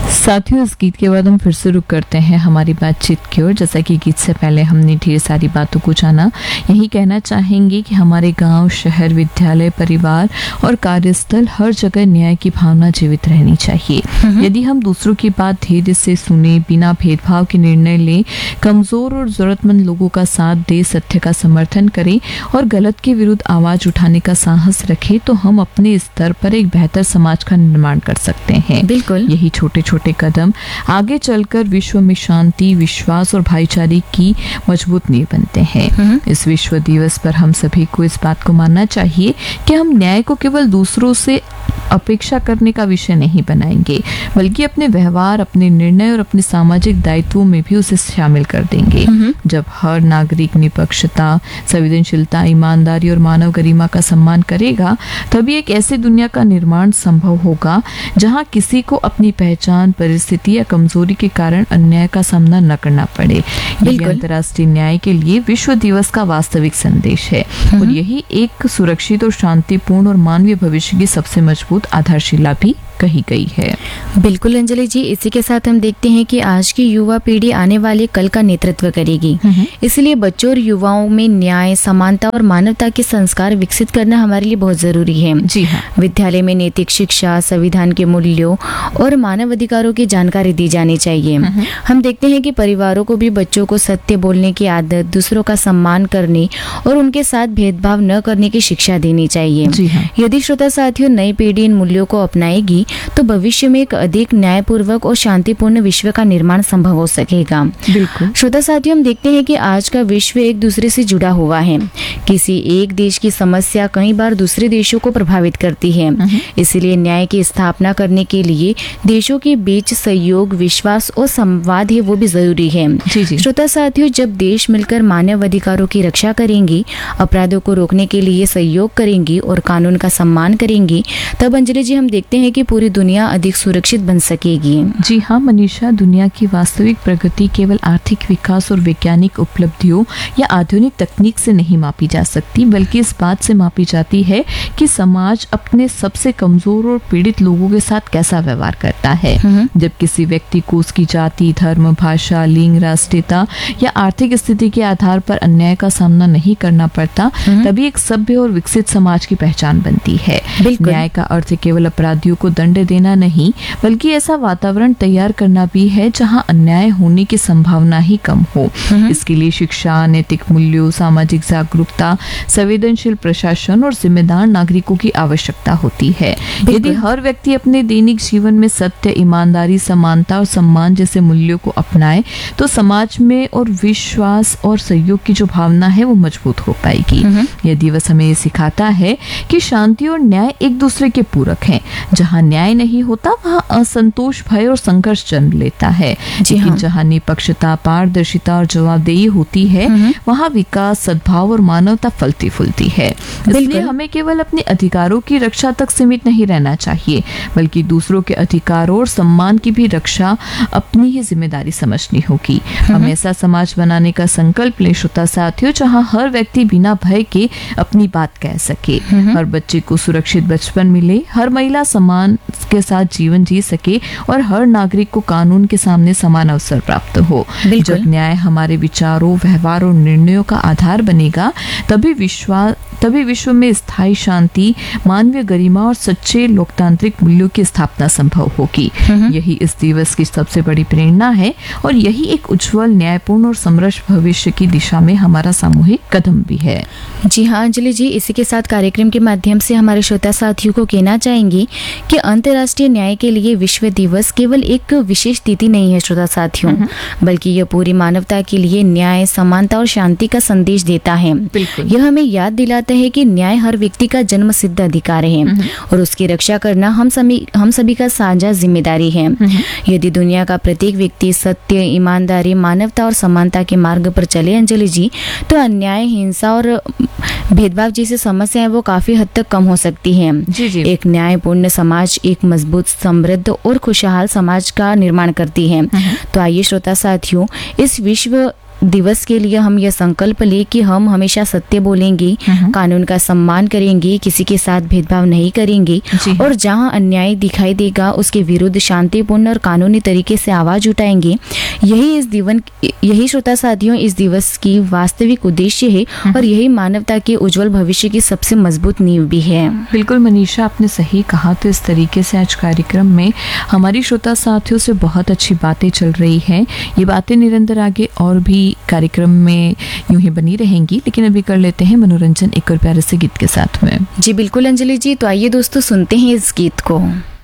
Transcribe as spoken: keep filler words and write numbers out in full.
साथियों, इस गीत के बाद हम फिर से रुक करते हैं हमारी बातचीत की ओर। जैसा कि गीत से पहले हमने ढेर सारी बातों को जाना, यही कहना चाहेंगे कि हमारे गांव, शहर, विद्यालय, परिवार और कार्यस्थल हर जगह न्याय की भावना जीवित रहनी चाहिए। यदि हम दूसरों की बात धैर्य से सुने, बिना भेदभाव के निर्णय लें, कमजोर और जरूरतमंद लोगों का साथ दे, सत्य का समर्थन करें और गलत के विरुद्ध आवाज उठाने का साहस रखें, तो हम अपने स्तर पर एक बेहतर समाज का निर्माण कर सकते हैं। बिल्कुल। यही छोटे छोटे कदम आगे चलकर विश्व में शांति, विश्वास और भाईचारे की मजबूत नींव बनते हैं। इस विश्व दिवस पर हम सभी को इस बात को मानना चाहिए कि हम न्याय को केवल दूसरों से अपेक्षा करने का विषय नहीं बनाएंगे, बल्कि अपने व्यवहार, अपने निर्णय और अपने सामाजिक दायित्वों में भी उसे शामिल कर देंगे। जब हर नागरिक निष्पक्षता, संवेदनशीलता, ईमानदारी और मानव गरिमा का सम्मान करेगा, तभी एक ऐसी दुनिया का निर्माण संभव होगा जहां किसी को अपनी पहचान, परिस्थिति या कमजोरी के कारण अन्याय का सामना न करना पड़े। यही अंतर्राष्ट्रीय न्याय के लिए विश्व दिवस का वास्तविक संदेश है और यही एक सुरक्षित और शांतिपूर्ण और मानवीय भविष्य की सबसे मजबूत आधारशिला भी कही गई है। बिल्कुल अंजलि जी, इसी के साथ हम देखते हैं कि आज की युवा पीढ़ी आने वाले कल का नेतृत्व करेगी। इसलिए बच्चों और युवाओं में न्याय, समानता और मानवता के संस्कार विकसित करना हमारे लिए बहुत जरूरी है। जी हाँ। विद्यालय में नैतिक शिक्षा, संविधान के मूल्यों और मानव अधिकारों की जानकारी दी जानी चाहिए। हम देखते हैं कि परिवारों को भी बच्चों को सत्य बोलने की आदत, दूसरों का सम्मान करने और उनके साथ भेदभाव न करने की शिक्षा देनी चाहिए। जी हाँ। यदि श्रोता साथियों नई पीढ़ी इन मूल्यों को अपनाएगी तो भविष्य में एक अधिक न्यायपूर्वक और शांतिपूर्ण विश्व का निर्माण संभव हो सकेगा। बिल्कुल। श्रोता साथियों, हम देखते हैं कि आज का विश्व एक दूसरे से जुड़ा हुआ है। किसी एक देश की समस्या कई बार दूसरे देशों को प्रभावित करती है। इसीलिए न्याय की स्थापना करने के लिए देशों के बीच सहयोग, विश्वास और संवाद है वो भी जरूरी है। जी जी। श्रोता साथियों, जब देश मिलकर मानव अधिकारों की रक्षा करेंगे, अपराधों को रोकने के लिए सहयोग करेंगी और कानून का सम्मान करेंगी, तब अंजलि जी हम देखते हैं कि पूरी दुनिया अधिक सुरक्षित बन सकेगी। जी हाँ मनीषा, दुनिया की वास्तविक प्रगति केवल आर्थिक विकास और वैज्ञानिक उपलब्धियों या आधुनिक तकनीक से नहीं मापी जा सकती, बल्कि इस बात से मापी जाती है कि समाज अपने सबसे कमजोर और पीड़ित लोगों के साथ कैसा व्यवहार करता है। जब किसी व्यक्ति को उसकी जाति, धर्म, भाषा, लिंग, राष्ट्रीयता या आर्थिक स्थिति के आधार पर अन्याय का सामना नहीं करना पड़ता, तभी एक सभ्य और विकसित समाज की पहचान बनती है। न्याय का अर्थ केवल अपराधियों को दंड देना नहीं, बल्कि ऐसा वातावरण तैयार करना भी है जहां अन्याय होने की संभावना ही कम हो। इसके लिए शिक्षा, नैतिक मूल्यों, सामाजिक जागरूकता, संवेदनशील प्रशासन और जिम्मेदार नागरिकों की आवश्यकता होती है। यदि हर व्यक्ति अपने दैनिक जीवन में सत्य, ईमानदारी, समानता और सम्मान जैसे मूल्यों को अपनाए, तो समाज में और विश्वास और सहयोग की जो भावना है वो मजबूत हो पाएगी। यह दिवस हमें ये सिखाता है कि शांति और न्याय एक दूसरे के पूरक हैं। जहां न्याय नहीं होता वहां असंतोष, भय और संघर्ष जन्म लेता है। लेकिन जहां निष्पक्षता, पारदर्शिता और जवाबदेही होती है, वहां विकास, सद्भाव और मानवता फलती फूलती है। इसलिए हमें केवल अपने अधिकारों की रक्षा तक सीमित नहीं रहना चाहिए, बल्कि दूसरों के अधिकारों और सम्मान की भी रक्षा अपनी ही जिम्मेदारी समझनी होगी। हम ऐसा समाज बनाने का संकल्प लें श्रोता साथियों, जहां हर व्यक्ति बिना भय के अपनी बात कह सके, हर बच्चे को सुरक्षित बचपन मिले, हर महिला समान के साथ जीवन जी सके और हर नागरिक को कानून के सामने समान अवसर प्राप्त हो। जब न्याय हमारे विचारों, व्यवहार और निर्णयों का आधार बनेगा, तभी विश्वास तभी विश्व में स्थायी शांति, मानवीय गरिमा और सच्चे लोकतांत्रिक मूल्यों की स्थापना संभव होगी। यही इस दिवस की सबसे बड़ी प्रेरणा है और यही एक उज्जवल, न्यायपूर्ण और समृद्ध भविष्य की दिशा में हमारा सामूहिक कदम भी है। जी हाँ अंजलि जी, इसी के साथ कार्यक्रम के माध्यम से हमारे श्रोता साथियों को कहना चाहेंगे कि अंतर्राष्ट्रीय न्याय के लिए विश्व दिवस केवल एक विशेष तिथि नहीं है श्रोता साथियों, बल्कि यह पूरी मानवता के लिए न्याय, समानता और शांति का संदेश देता है। यह हमें याद दिलाता है कि न्याय हर व्यक्ति का जन्म सिद्ध अधिकार है और उसकी रक्षा करना हम सभी हम सभी का साझा जिम्मेदारी है। यदि दुनिया का प्रत्येक व्यक्ति सत्य, ईमानदारी, मानवता और समानता के मार्ग पर चले अंजलि जी, तो अन्याय, हिंसा और भेदभाव जैसी समस्याएं वो काफी हद तक कम हो सकती हैं। जी जी। एक न्यायपूर्ण समाज एक मजबूत, समृद्ध और खुशहाल समाज का निर्माण करती है। तो आइए श्रोता साथियों, इस विश्व दिवस के लिए हम यह संकल्प ले कि हम हमेशा सत्य बोलेंगे, कानून का सम्मान करेंगे, किसी के साथ भेदभाव नहीं करेंगे और जहां अन्याय दिखाई देगा उसके विरुद्ध शांतिपूर्ण और कानूनी तरीके से आवाज उठाएंगे। यही इस दिवन यही श्रोता साथियों इस दिवस की वास्तविक उद्देश्य है और यही मानवता के उज्जवल भविष्य की सबसे मजबूत नींव भी है। बिल्कुल मनीषा, आपने सही कहा। तो इस तरीके से आज कार्यक्रम में हमारी श्रोता साथियों से बहुत अच्छी बातें चल रही हैं। ये बातें निरंतर आगे और भी कार्यक्रम में यूं ही बनी रहेंगी, लेकिन अभी कर लेते हैं मनोरंजन एक और प्यारे से गीत के साथ में। जी बिल्कुल अंजलि जी, तो आइए दोस्तों सुनते हैं इस गीत को।